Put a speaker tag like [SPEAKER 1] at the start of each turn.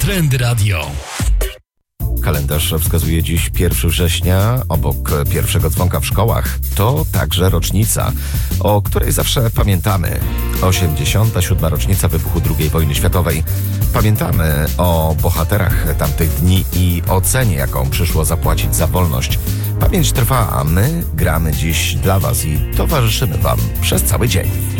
[SPEAKER 1] Trend Radio.
[SPEAKER 2] Kalendarz wskazuje dziś 1 września. Obok pierwszego dzwonka w szkołach to także rocznica, o której zawsze pamiętamy. 87. rocznica wybuchu II wojny światowej. Pamiętamy o bohaterach tamtych dni i o cenie, jaką przyszło zapłacić za wolność. Pamięć trwa, a my gramy dziś dla Was i towarzyszymy Wam przez cały dzień.